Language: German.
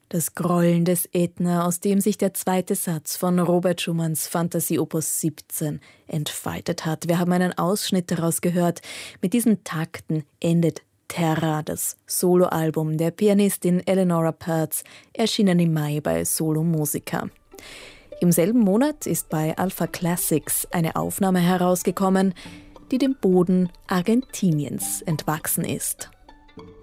Das Grollen des Ätna, aus dem sich der zweite Satz von Robert Schumanns Fantasie Opus 17 entfaltet hat. Wir haben einen Ausschnitt daraus gehört. Mit diesen Takten endet Terra, das Soloalbum der Pianistin Eleonora Pertz, erschienen im Mai bei Solo Musica. Im selben Monat ist bei Alpha Classics eine Aufnahme herausgekommen, die dem Boden Argentiniens entwachsen ist.